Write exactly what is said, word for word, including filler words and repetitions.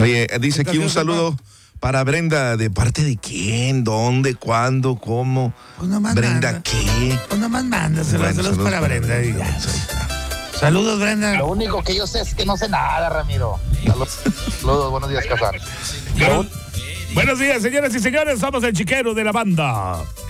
Oye, dice aquí un saludo para Brenda. ¿De parte de quién? ¿Dónde? ¿Cuándo? ¿Cómo? Pues nomás ¿Brenda manda. qué? Pues nomás mándaselo, Bueno, saludos saludos para para Brenda. Brenda, y ya. pues ahí está. Saludos, Brenda. Lo único que yo sé es que no sé nada, Ramiro. Saludos, Saludos, buenos días, Casar. Bueno, buenos días, señoras y señores. Somos el chiquero de la banda.